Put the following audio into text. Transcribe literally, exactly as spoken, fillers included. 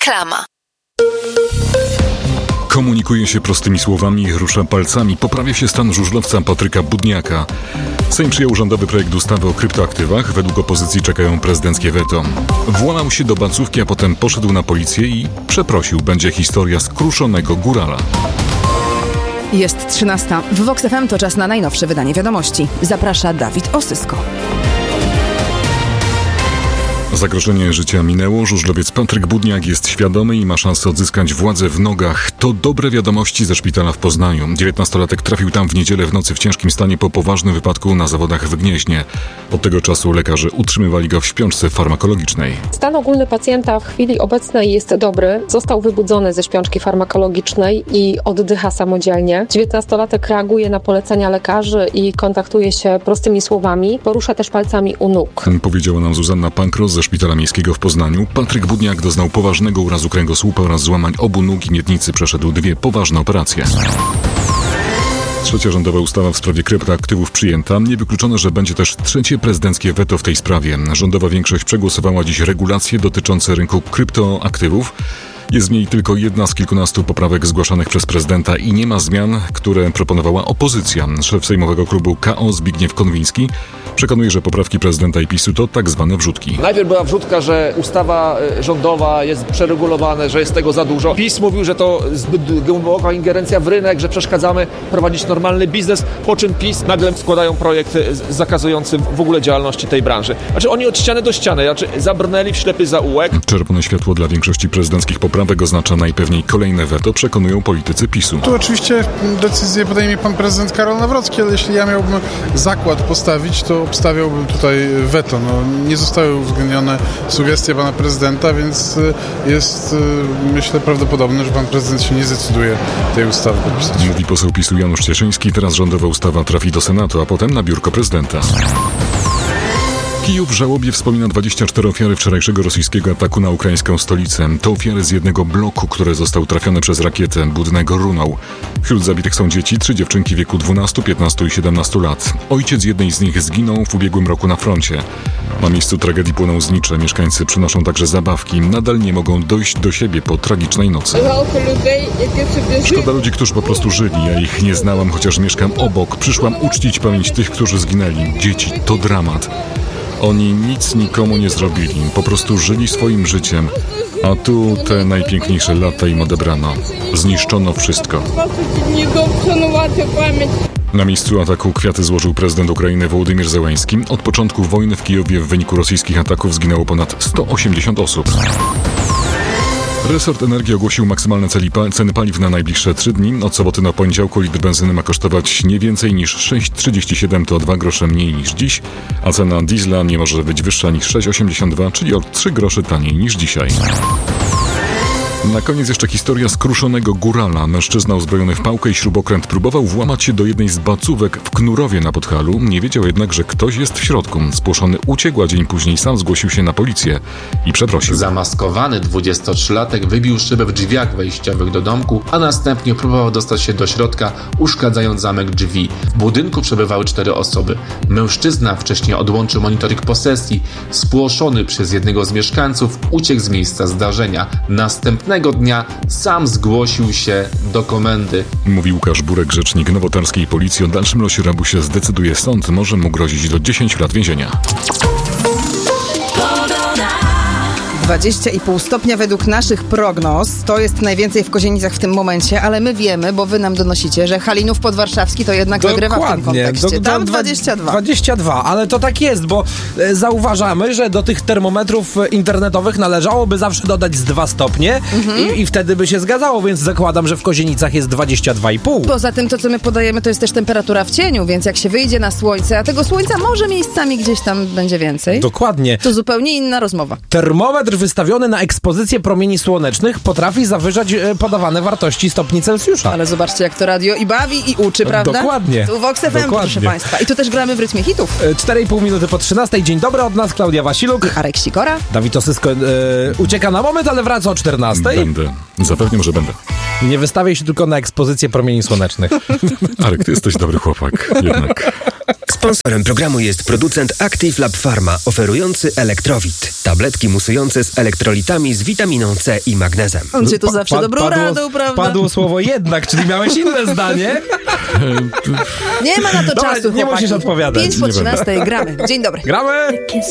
Reklama. Komunikuje się prostymi słowami, rusza palcami, poprawia się stan żużlowca Patryka Budniaka. Sejm przyjął rządowy projekt ustawy o kryptoaktywach. Według opozycji czekają prezydenckie weto. Włamał się do bacówki, a potem poszedł na policję i przeprosił. Będzie historia skruszonego górala. Jest trzynasta. W Vox F M to czas na najnowsze wydanie wiadomości. Zaprasza Dawid Osysko. Zagrożenie życia minęło. Żużlowiec Patryk Budniak jest świadomy i ma szansę odzyskać władzę w nogach. To dobre wiadomości ze szpitala w Poznaniu. dziewiętnastolatek trafił tam w niedzielę w nocy w ciężkim stanie po poważnym wypadku na zawodach w Gnieźnie. Od tego czasu lekarze utrzymywali go w śpiączce farmakologicznej. Stan ogólny pacjenta w chwili obecnej jest dobry. Został wybudzony ze śpiączki farmakologicznej i oddycha samodzielnie. dziewiętnastolatek reaguje na polecenia lekarzy i kontaktuje się prostymi słowami. Porusza też palcami u nóg. Powiedziała nam Zuzanna Pankros ze Szpitala Miejskiego w Poznaniu. Patryk Budniak doznał poważnego urazu kręgosłupa oraz złamań obu nóg i miednicy. Przeszedł dwie poważne operacje. Trzecia rządowa ustawa w sprawie kryptoaktywów przyjęta. Niewykluczone, że będzie też trzecie prezydenckie weto w tej sprawie. Rządowa większość przegłosowała dziś regulacje dotyczące rynku kryptoaktywów. Jest w niej tylko jedna z kilkunastu poprawek zgłaszanych przez prezydenta i nie ma zmian, które proponowała opozycja. Szef sejmowego klubu K O Zbigniew Konwiński przekonuje, że poprawki prezydenta i PiSu to tak zwane wrzutki. Najpierw była wrzutka, że ustawa rządowa jest przeregulowana, że jest tego za dużo. PiS mówił, że to zbyt głęboka ingerencja w rynek, że przeszkadzamy prowadzić normalny biznes, po czym PiS nagle składają projekt zakazujący w ogóle działalności tej branży. Znaczy oni od ściany do ściany, znaczy zabrnęli w ślepy zaułek. Czerwone światło dla większości prezydenckich poprawek oznacza najpewniej kolejne weto, przekonują politycy PiSu. Tu oczywiście decyzję podejmie pan prezydent Karol Nawrocki, ale jeśli ja miałbym zakład postawić, to obstawiałbym tutaj weto. No, nie zostały uwzględnione sugestie pana prezydenta, więc jest, myślę, prawdopodobne, że pan prezydent się nie zdecyduje tej ustawy podpisać. Mówi poseł PiSu Janusz Cieszyński. Teraz rządowa ustawa trafi do Senatu, a potem na biurko prezydenta. Kijów w żałobie wspomina dwadzieścia cztery ofiary wczorajszego rosyjskiego ataku na ukraińską stolicę. To ofiary z jednego bloku, który został trafiony przez rakietę. Budynek runął. Wśród zabitych są dzieci, trzy dziewczynki w wieku dwunastu, piętnastu i siedemnastu lat. Ojciec jednej z nich zginął w ubiegłym roku na froncie. Na miejscu tragedii płoną znicze. Mieszkańcy przynoszą także zabawki. Nadal nie mogą dojść do siebie po tragicznej nocy. Szkoda ludzi, którzy po prostu żyli. Ja ich nie znałam, chociaż mieszkam obok. Przyszłam uczcić pamięć tych, którzy zginęli. Dzieci, to dramat. Oni nic nikomu nie zrobili, po prostu żyli swoim życiem, a tu te najpiękniejsze lata im odebrano. Zniszczono wszystko. Na miejscu ataku kwiaty złożył prezydent Ukrainy Wołodymyr Zełenski. Od początku wojny w Kijowie w wyniku rosyjskich ataków zginęło ponad sto osiemdziesiąt osób. Resort Energii ogłosił maksymalne ceny paliw na najbliższe trzy dni. Od soboty do poniedziałku litr benzyny ma kosztować nie więcej niż sześć trzydzieści siedem, to o dwa grosze mniej niż dziś, a cena diesla nie może być wyższa niż sześć osiemdziesiąt dwa, czyli o trzy grosze taniej niż dzisiaj. Na koniec jeszcze historia skruszonego górala. Mężczyzna uzbrojony w pałkę i śrubokręt próbował włamać się do jednej z bacówek w Knurowie na Podhalu. Nie wiedział jednak, że ktoś jest w środku. Spłoszony uciekł, a dzień później sam zgłosił się na policję i przeprosił. Zamaskowany dwudziestotrzylatek wybił szybę w drzwiach wejściowych do domku, a następnie próbował dostać się do środka, uszkadzając zamek drzwi. W budynku przebywały cztery osoby. Mężczyzna wcześniej odłączył monitoring posesji. Spłoszony przez jednego z mieszkańców uciekł z miejsca zdarzenia. Następnego dnia sam zgłosił się do komendy. Mówi Łukasz Burek, rzecznik nowotarskiej policji. O dalszym losie rabusia zdecyduje sąd. Może mu grozić do dziesięciu lat więzienia. dwadzieścia i pół stopnia według naszych prognoz. To jest najwięcej w Kozienicach w tym momencie, ale my wiemy, bo wy nam donosicie, że Halinów Podwarszawski to jednak Dokładnie. wygrywa w tym kontekście. Do, do, Tam dwadzieścia dwa. dwadzieścia dwa, ale to tak jest, bo e, zauważamy, że do tych termometrów internetowych należałoby zawsze dodać z dwa stopnie mhm. i, i wtedy by się zgadzało, więc zakładam, że w Kozienicach jest dwadzieścia dwa i pół. Poza tym to, co my podajemy, to jest też temperatura w cieniu, więc jak się wyjdzie na słońce, a tego słońca może miejscami gdzieś tam będzie więcej. Dokładnie. To zupełnie inna rozmowa. Termometr wystawiony na ekspozycję promieni słonecznych potrafi zawyżać e, podawane wartości stopni Celsjusza. Ale zobaczcie, jak to radio i bawi, i uczy, prawda? Dokładnie. Tu Vox F M, Dokładnie. proszę państwa. I tu też gramy w rytmie hitów. E, cztery i pół minuty po trzynastej. Dzień dobry od nas, Klaudia Wasiluk. I Arek Sikora. Dawid Osysko e, ucieka na moment, ale wraca o czternastej. Będę. Zapewniam, że będę. Nie wystawiaj się tylko na ekspozycję promieni słonecznych. Arek, ty jesteś dobry chłopak, jednak. Sponsorem programu jest producent Active Lab Pharma, oferujący Elektrowit. Tabletki musujące z elektrolitami z witaminą C i magnezem. On cię tu zawsze Pa- dobrą padło, radą, prawda? Padło słowo jednak, czyli miałeś inne zdanie? Nie ma na to Dobra, czasu, nie chłopaki. musisz odpowiadać. pięć po Nie będę. trzynastej gramy. Dzień dobry. Gramy!